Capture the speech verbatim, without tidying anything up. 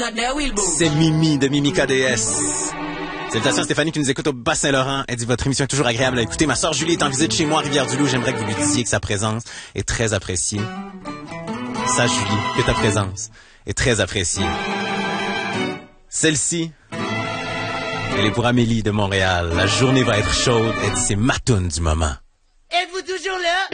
C'est Mimi de Mimi K D S. Salutations à Stéphanie qui nous écoute au Bas-Saint-Laurent. Elle dit votre émission est toujours agréable à écouter. Ma sœur Julie est en visite chez moi à Rivière-du-Loup. J'aimerais que vous lui disiez que sa présence est très appréciée. Sache Julie que ta présence est très appréciée. Celle-ci, elle est pour Amélie de Montréal. La journée va être chaude. Elle dit c'est ma toune du moment. Êtes-vous toujours là?